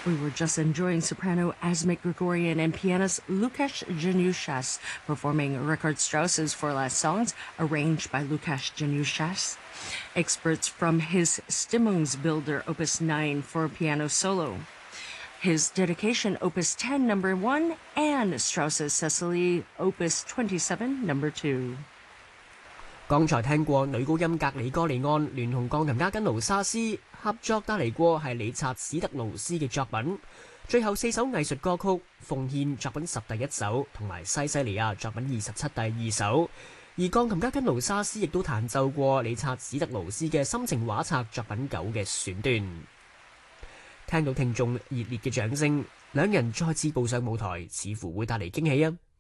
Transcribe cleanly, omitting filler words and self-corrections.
We were just enjoying soprano Asmik Grigorian and pianist Lukasz Januszas performing Richard Strauss's 4 last songs, arranged by Lukasz Januszas. Experts from his Stimmungsbilder Opus 9 for piano solo. His dedication Opus 10 number 1 and Strauss's Cecily Opus 27 number 2. 剛才聽過女高音格里哥利安聯同鋼琴家根勞沙斯合作帶嚟過係理察史特勞斯嘅作品，最後4首藝術歌曲奉獻作品10第1首同埋西西里亞作品27第2首，而鋼琴家根勞沙斯亦都彈奏過理察史特勞斯嘅心情畫冊作品9嘅選段。聽到聽眾熱烈嘅掌聲，兩人再次步上舞台，似乎會帶嚟驚喜啊！